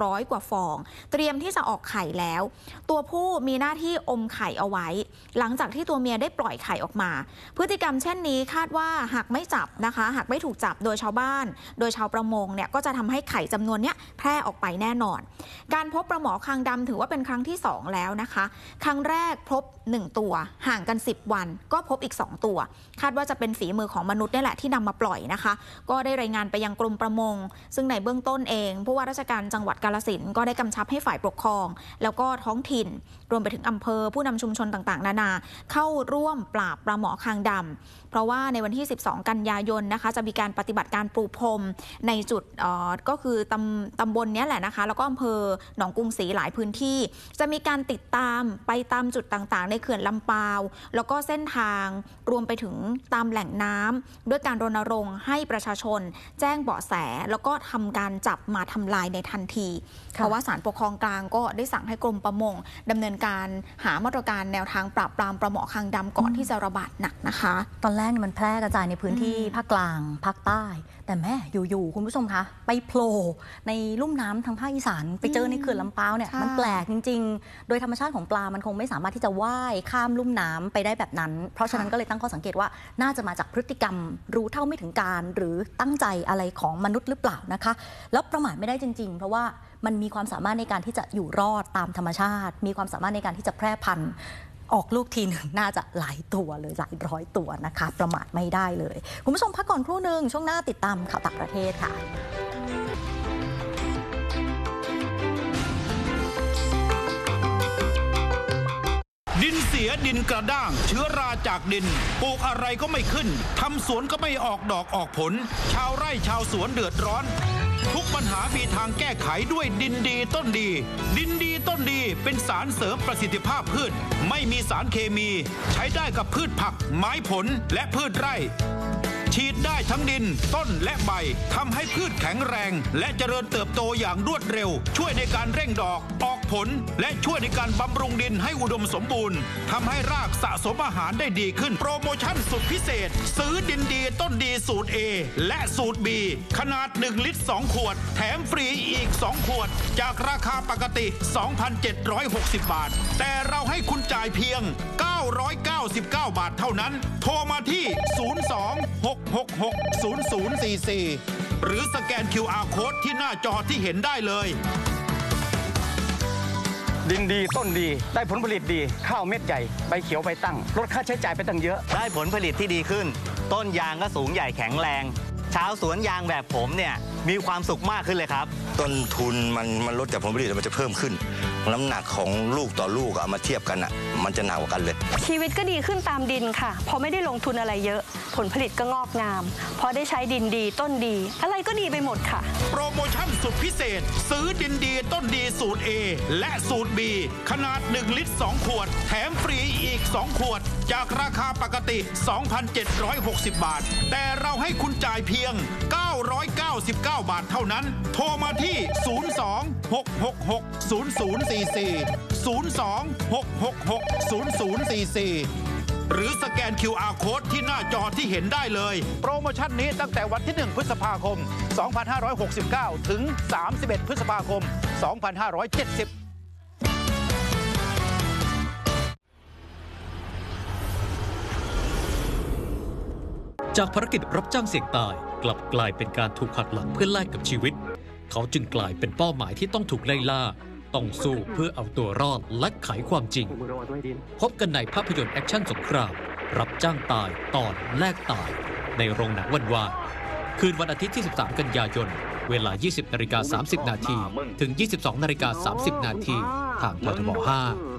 100 กว่าฟองเตรียมที่จะออกไข่แล้วตัวผู้มีหน้าที่อมไข่เอาไว้หลังจากที่ตัวเมียได้ปล่อยไข่ออกมาพฤติกรรมเช่นนี้คาดว่าหากไม่จับนะคะหากไม่ถูกจับโดยชาวบ้านโดยชาวประมงเนี่ยก็จะทำให้ไข่จำนวนนี้แพร่ออกไปแน่นอนการพบปลาหมอคางดำถือว่าเป็นครั้งที่2แล้วนะคะครั้งแรกพบ1ตัวห่างกัน10 วันก็พบอีก2ตัวคาดว่าจะเป็นฝีมือของมนุษย์นี่แหละที่นำมาปล่อยนะคะก็ได้รายงานไปยังกรมประมงซึ่งในเบื้องต้นเองผู้ว่าราชการจังหวัดกาฬสินธุ์ก็ได้กำชับให้ฝ่ายปกครองแล้วก็ท้องถิ่นรวมไปถึงอำเภอผู้นำชุมชนต่างๆนานาเข้าร่วมปราบปลาหมอคางดำเพราะว่าในวันที่12 กันยายนนะคะจะมีการปฏิบัติการปูพรมในจุดก็คือตำบลนี้แหละนะคะแล้วก็อำเภอหนองกรุงศรีหลายพื้นที่จะมีการติดตามไปตามจุดต่างๆในเขื่อนลำปาวแล้วก็เส้นทางรวมไปถึงตามแหล่งน้ำด้วยการรณรงค์ให้ประชาชนแจ้งเบาะแสแล้วก็ทำการจับมาทำลายในทันทีเพราะว่าศาลปกครองกลางก็ได้สั่งให้กรมประมงดำเนินการหามาตรการแนวทางปราบปรามปลาหมอคางดำก่อนที่จะระบาดหนักนะคะตอนแรกมันแพร่กระจายในพื้นที่ภาคกลางภาคใต้แต่แม่อยู่ๆคุณผู้ชมคะไปโผล่ในลุ่มน้ำทางภาคอีสานไปเจอในเขื่อนลำปาวเนี่ยมันแปลกจริงๆโดยธรรมชาติของปลามันคงไม่สามารถที่จะว่ายข้ามลุ่มน้ำไปได้แบบนั้นเพราะฉะนั้นก็เลยตั้งข้อสังเกตว่าน่าจะมาจากพฤติกรรมรู้เท่าไม่ถึงการหรือตั้งใจอะไรของมนุษย์หรือเปล่านะคะแล้วประมาทไม่ได้จริงๆเพราะว่ามันมีความสามารถในการที่จะอยู่รอดตามธรรมชาติมีความสามารถในการที่จะแพร่พันธุ์ออกลูกทีหนึ่งน่าจะหลายตัวเลยหลายร้อยตัวนะคะประมาทไม่ได้เลยคุณผู้ชมพักก่อนครู่หนึ่งช่วงหน้าติดตามข่าวต่างประเทศค่ะดินเสียดินกระด้างเชื้อราจากดินปลูกอะไรก็ไม่ขึ้นทำสวนก็ไม่ออกดอกออกผลชาวไร่ชาวสวนเดือดร้อนทุกปัญหามีทางแก้ไขด้วยดินดีต้นดีดินดีต้นดีเป็นสารเสริมประสิทธิภาพพืชไม่มีสารเคมีใช้ได้กับพืชผักไม้ผลและพืชไร่ฉีดได้ทั้งดินต้นและใบทำให้พืชแข็งแรงและเจริญเติบโตอย่างรวดเร็วช่วยในการเร่งดอกออกผลและช่วยในการบำรุงดินให้อุดมสมบูรณ์ทำให้รากสะสมอาหารได้ดีขึ้นโปรโมชั่นสุดพิเศษซื้อดินดีต้นดีสูตร A และสูตร B ขนาด1 ลิตร 2 ขวดแถมฟรีอีก2 ขวดจากราคาปกติ 2,760 บาทแต่เราให้คุณจ่ายเพียง999 บาทเท่านั้นโทรมาที่02-666-0044หรือสแกน QR Code ที่หน้าจอที่เห็นได้เลยดินดีต้นดีได้ผลผลิตดีข้าวเม็ดใหญ่ใบเขียวใบตั้งลดค่าใช้จ่ายไปตั้งเยอะได้ผลผลิตที่ดีขึ้นต้นยางก็สูงใหญ่แข็งแรงชาวสวนยางแบบผมเนี่ยมีความสุขมากขึ้นเลยครับต้นทุนมันลดแต่ผลผลิตมันจะเพิ่มขึ้นน้ำหนักของลูกต่อลูกเอามาเทียบกันมันจะหนักกว่ากันเลยชีวิตก็ดีขึ้นตามดินค่ะเพราะไม่ได้ลงทุนอะไรเยอะผลผลิตก็งอกงามเพราะได้ใช้ดินดีต้นดีอะไรก็ดีไปหมดค่ะโปรโมชั่นสุดพิเศษซื้อดินดีต้นดีสูตร A และสูตร B ขนาด1 ลิตร 2 ขวดแถมฟรีอีก2 ขวดจากราคาปกติ 2,760 บาทแต่เราให้คุณจ่ายเพียง999 บาทเท่านั้นโทรมาที่02-666-0044 หรือสแกน QR Code ที่หน้าจอที่เห็นได้เลยโปรโมชั่นนี้ตั้งแต่วันที่1 พฤษภาคม 2569 ถึง 31 พฤษภาคม 2570 จากภารกิจรับจ้างเสี่ยงตายกลับกลายเป็นการถูกหักหลังเพื่อแลกกับชีวิตเขาจึงกลายเป็นเป้าหมายที่ต้องถูกไล่ล่าต้องสู้เพื่อเอาตัวรอดและไขความจริงพบกันในภาพยนตร์แอคชั่นสงครามรับจ้างตายตอนแลกตายในโรงหนังวันวานคืนวันอาทิตย์ที่13 กันยายนเวลา 20:30 น. ถึง 22:30 น. ทางททบ 5